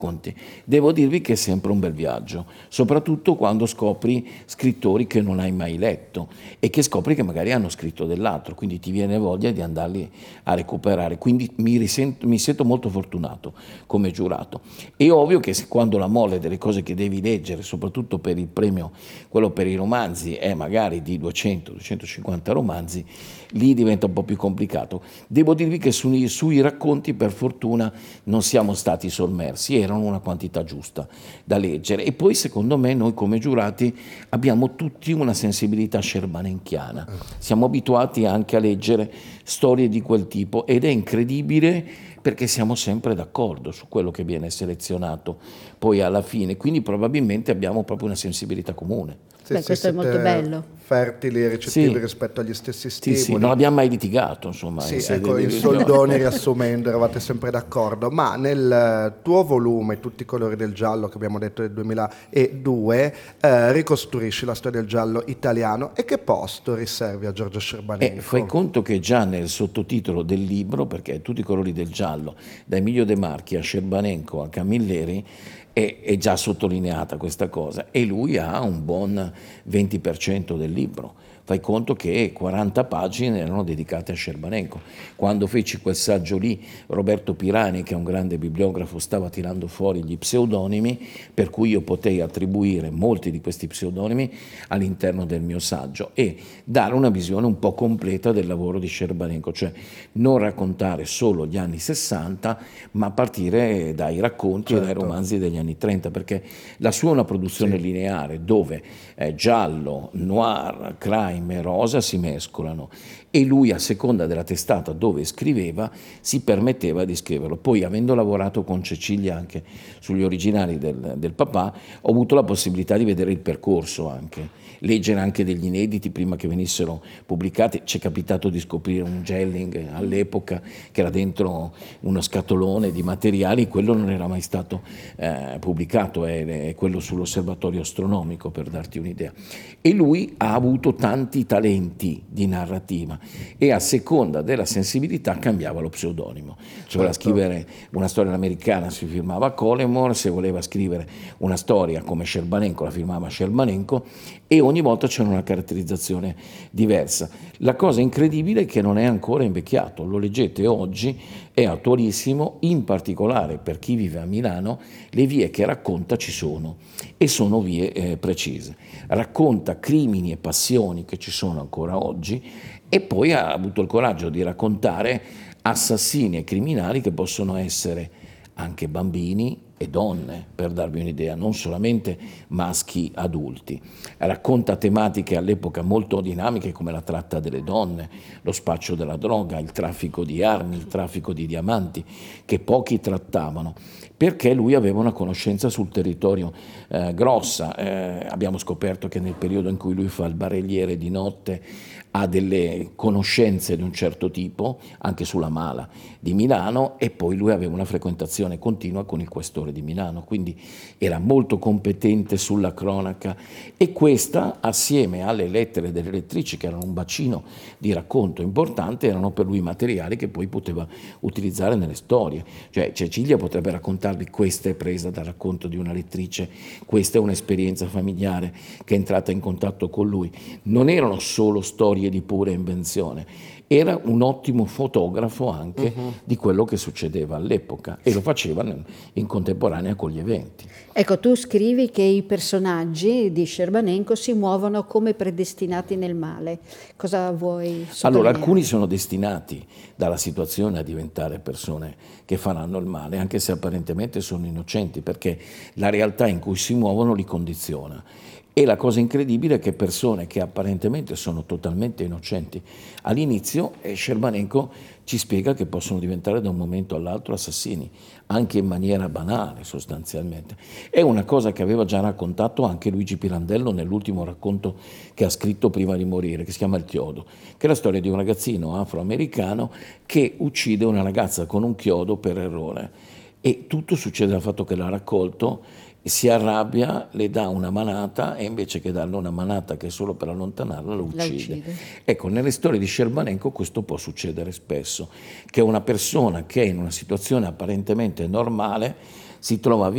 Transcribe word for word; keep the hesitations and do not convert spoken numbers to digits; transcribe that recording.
racconti. Devo dirvi che è sempre un bel viaggio, soprattutto quando scopri scrittori che non hai mai letto e che scopri che magari hanno scritto dell'altro, quindi ti viene voglia di andarli a recuperare. Quindi mi, risento, mi sento molto fortunato come giurato. È ovvio che se, quando la mole delle cose che devi leggere, soprattutto per il premio, quello per i romanzi, è magari di duecento duecentocinquanta romanzi, lì diventa un po' più complicato. Devo dirvi che sui, sui racconti per fortuna non siamo stati sommersi, erano una quantità giusta da leggere, e poi secondo me noi come giurati abbiamo tutti una sensibilità scerbanenchiana, siamo abituati anche a leggere storie di quel tipo ed è incredibile perché siamo sempre d'accordo su quello che viene selezionato poi alla fine, quindi probabilmente abbiamo proprio una sensibilità comune. Sì, Beh, sì, questo è molto bello. Fertili e recettivi, sì, rispetto agli stessi stimoli. Sì, sì, non abbiamo mai litigato, insomma. Sì, in ecco, in soldoni riassumendo, eravate sempre d'accordo, ma nel tuo volume Tutti i colori del giallo, che abbiamo detto del duemiladue, eh, ricostruisci la storia del giallo italiano, e che posto riservi a Giorgio Scerbanenko? Eh, fai conto che già nel sottotitolo del libro, perché Tutti i colori del giallo, da Emilio De Marchi a Scerbanenko a Camilleri, È, è già sottolineata questa cosa, e lui ha un buon venti per cento del libro. Fai conto che quaranta pagine erano dedicate a Scerbanenko. Quando feci quel saggio lì, Roberto Pirani, che è un grande bibliografo, stava tirando fuori gli pseudonimi, per cui io potei attribuire molti di questi pseudonimi all'interno del mio saggio e dare una visione un po' completa del lavoro di Scerbanenko, cioè non raccontare solo gli anni sessanta, ma partire dai racconti, certo, e dai romanzi degli anni trenta, perché la sua è una produzione, sì, lineare, dove eh, giallo, noir, crime e rosa si mescolano, e lui, a seconda della testata dove scriveva, si permetteva di scriverlo. Poi, avendo lavorato con Cecilia anche sugli originali del, del papà, ho avuto la possibilità di vedere il percorso, anche leggere anche degli inediti prima che venissero pubblicati. Ci è capitato di scoprire un gelling all'epoca che era dentro uno scatolone di materiali, quello non era mai stato eh, pubblicato, è, è quello sull'osservatorio astronomico, per darti un'idea. E lui ha avuto tanti talenti di narrativa e a seconda della sensibilità cambiava lo pseudonimo. Se certo. voleva scrivere una storia americana si firmava Colemore, se voleva scrivere una storia come Scerbanenko la firmava Scerbanenko, e ogni volta c'era una caratterizzazione diversa. La cosa incredibile è che non è ancora invecchiato, lo leggete oggi, è attualissimo, in particolare per chi vive a Milano. Le vie che racconta ci sono, e sono vie eh, precise. Racconta crimini e passioni che ci sono ancora oggi, e poi ha avuto il coraggio di raccontare assassini e criminali che possono essere anche bambini e donne, per darvi un'idea, non solamente maschi adulti. Racconta tematiche all'epoca molto dinamiche come la tratta delle donne, lo spaccio della droga, il traffico di armi, il traffico di diamanti, che pochi trattavano, perché lui aveva una conoscenza sul territorio eh, grossa. Eh, abbiamo scoperto che nel periodo in cui lui fa il barelliere di notte ha delle conoscenze di un certo tipo, anche sulla Mala di Milano, e poi lui aveva una frequentazione continua con il questore di Milano, quindi era molto competente sulla cronaca, e questa, assieme alle lettere delle lettrici, che erano un bacino di racconto importante, erano per lui materiali che poi poteva utilizzare nelle storie. Cioè Cecilia potrebbe raccontarvi: questa è presa dal racconto di una lettrice, questa è un'esperienza familiare che è entrata in contatto con lui. Non erano solo storie di pura invenzione, era un ottimo fotografo anche uh-huh. di quello che succedeva all'epoca, e lo faceva in contemporanea con gli eventi. Ecco, tu scrivi che i personaggi di Scerbanenko si muovono come predestinati nel male. Cosa vuoi sottolineare? Allora, alcuni sono destinati dalla situazione a diventare persone che faranno il male, anche se apparentemente sono innocenti, perché la realtà in cui si muovono li condiziona. E la cosa incredibile è che persone che apparentemente sono totalmente innocenti all'inizio, eh, Scerbanenko ci spiega che possono diventare da un momento all'altro assassini, anche in maniera banale sostanzialmente. È una cosa che aveva già raccontato anche Luigi Pirandello nell'ultimo racconto che ha scritto prima di morire, che si chiama Il chiodo, che è la storia di un ragazzino afroamericano che uccide una ragazza con un chiodo per errore, e tutto succede dal fatto che l'ha raccolto, si arrabbia, le dà una manata, e invece che darle una manata che è solo per allontanarla, lo uccide. uccide. Ecco, nelle storie di Scerbanenko questo può succedere spesso, che una persona che è in una situazione apparentemente normale si trova